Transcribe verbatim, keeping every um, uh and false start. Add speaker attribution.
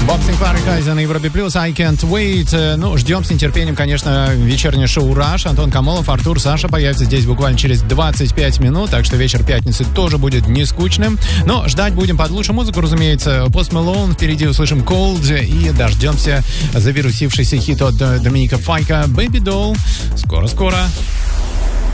Speaker 1: Боксинг Парикайзен на Европе Плюс, I Can't Wait. Ну, ждем с нетерпением, конечно, вечернее шоу «Раш». Антон Камолов, Артур, Саша появятся здесь буквально через двадцать пять минут, так что вечер пятницы тоже будет не скучным. Но ждать будем под лучшую музыку, разумеется. Post Malone, впереди услышим Cold и дождемся завирусившийся хит от Доминика Файка «Baby Doll». Скоро-скоро.